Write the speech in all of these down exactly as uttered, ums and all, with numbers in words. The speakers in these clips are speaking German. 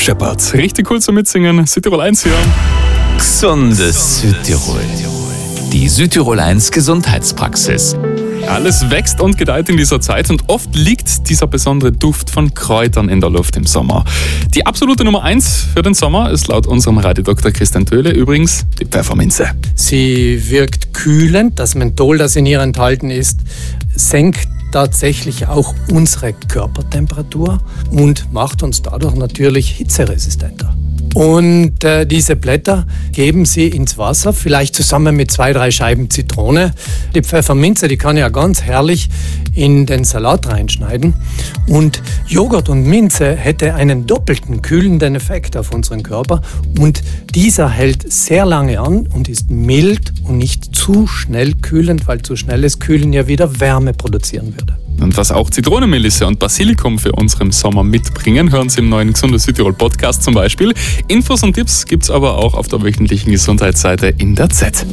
Shepard. Richtig cool zum Mitsingen. Südtirol eins hier. Gesundes Südtirol. Die Südtirol eins Gesundheitspraxis. Alles wächst und gedeiht in dieser Zeit und oft liegt dieser besondere Duft von Kräutern in der Luft im Sommer. Die absolute Nummer eins für den Sommer ist laut unserem Radiodoktor Christian Töhle übrigens die Pfefferminze. Sie wirkt kühlend, das Menthol, das in ihr enthalten ist, senkt tatsächlich auch unsere Körpertemperatur und macht uns dadurch natürlich hitzeresistenter. Und äh, diese Blätter geben Sie ins Wasser, vielleicht zusammen mit zwei, drei Scheiben Zitrone. Die Pfefferminze, die kann ja ganz herrlich in den Salat reinschneiden. Und Joghurt und Minze hätte einen doppelten kühlenden Effekt auf unseren Körper. Und dieser hält sehr lange an und ist mild und nicht zu schnell kühlend, weil zu schnelles Kühlen ja wieder Wärme produzieren würde. Und was auch Zitronenmelisse und Basilikum für unseren Sommer mitbringen, hören Sie im neuen Gesundes Südtirol Podcast zum Beispiel. Infos und Tipps gibt's aber auch auf der wöchentlichen Gesundheitsseite in der Z.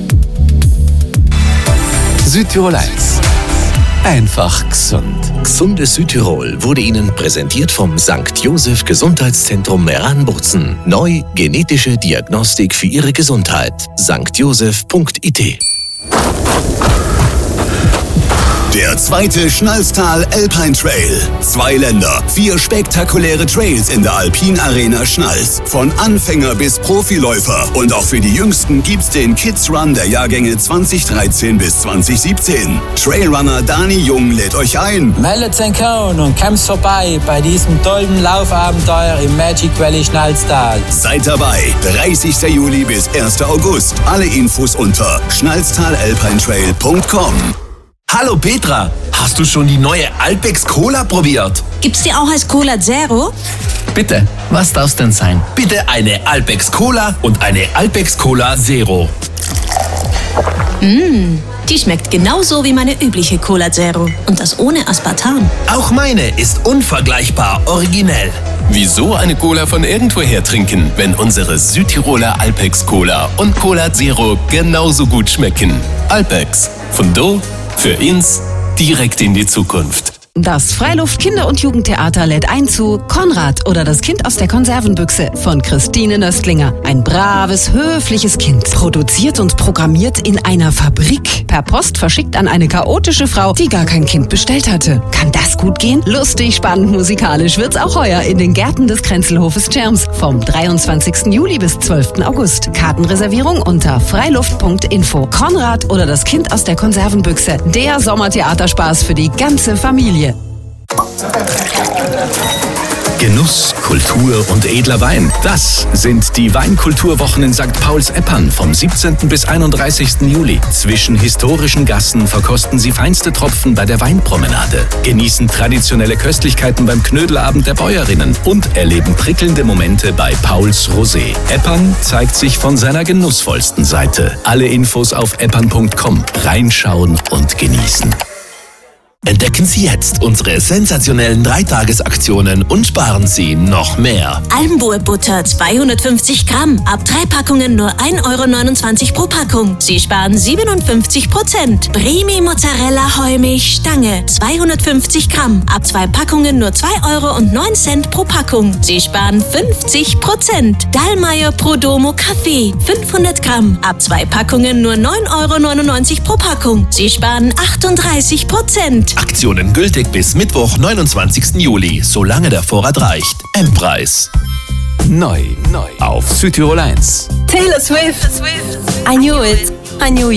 Südtirol eins. Einfach gesund. Gesundes Südtirol wurde Ihnen präsentiert vom Sankt Joseph Gesundheitszentrum Meran-Bozen. Neu genetische Diagnostik für Ihre Gesundheit. sankt joseph punkt i t. Der zweite Schnalztal Alpine Trail. Zwei Länder, vier spektakuläre Trails in der Alpin Arena Schnalz. Von Anfänger bis Profiläufer. Und auch für die Jüngsten gibt's den Kids Run der Jahrgänge zwanzig dreizehn bis zwanzig siebzehn. Trailrunner Dani Jung lädt euch ein. Meldet euch an und kommt vorbei bei diesem tollen Laufabenteuer im Magic Valley Schnalztal. Seid dabei, dreißigster Juli bis erster August. Alle Infos unter schnalztal alpine trail punkt com. Hallo Petra, hast du schon die neue Alpex Cola probiert? Gibt's die auch als Cola Zero? Bitte, was darf's denn sein? Bitte eine Alpex Cola und eine Alpex Cola Zero. Mmh, die schmeckt genauso wie meine übliche Cola Zero. Und das ohne Aspartam. Auch meine ist unvergleichbar originell. Wieso eine Cola von irgendwoher trinken, wenn unsere Südtiroler Alpex Cola und Cola Zero genauso gut schmecken? Alpex, von do für ins, direkt in die Zukunft. Das Freiluft-Kinder- und Jugendtheater lädt ein zu Konrad oder das Kind aus der Konservenbüchse von Christine Nöstlinger. Ein braves, höfliches Kind. Produziert und programmiert in einer Fabrik. Per Post verschickt an eine chaotische Frau, die gar kein Kind bestellt hatte. Kann das gut gehen? Lustig, spannend, musikalisch wird's auch heuer in den Gärten des Kränzelhofes Tschirms. Vom dreiundzwanzigsten Juli bis zwölften August. Kartenreservierung unter freiluft punkt info. Konrad oder das Kind aus der Konservenbüchse. Der Sommertheaterspaß für die ganze Familie. Genuss, Kultur und edler Wein. Das sind die Weinkulturwochen in Sankt Pauls-Eppern vom siebzehnten bis einunddreißigsten Juli. Zwischen historischen Gassen verkosten Sie feinste Tropfen bei der Weinpromenade, genießen traditionelle Köstlichkeiten beim Knödelabend der Bäuerinnen und erleben prickelnde Momente bei Pauls Rosé. Eppern zeigt sich von seiner genussvollsten Seite. Alle Infos auf eppern punkt com. Reinschauen und genießen. Entdecken Sie jetzt unsere sensationellen Dreitagesaktionen und sparen Sie noch mehr. Almboer Butter zweihundertfünfzig Gramm. Ab drei Packungen nur ein Euro neunundzwanzig pro Packung. Sie sparen siebenundfünfzig Prozent. Bremi Mozzarella Heumilch Stange zweihundertfünfzig Gramm. Ab zwei Packungen nur zwei Euro und neun Cent pro Packung. Sie sparen fünfzig Prozent. Dallmayr Prodomo Kaffee fünfhundert Gramm. Ab zwei Packungen nur neun Euro neunundneunzig pro Packung. Sie sparen achtunddreißig Prozent. Aktionen gültig bis Mittwoch, neunundzwanzigsten Juli, solange der Vorrat reicht. M-Preis. Neu, neu auf Südtirol eins. Taylor Swift. I knew it. I knew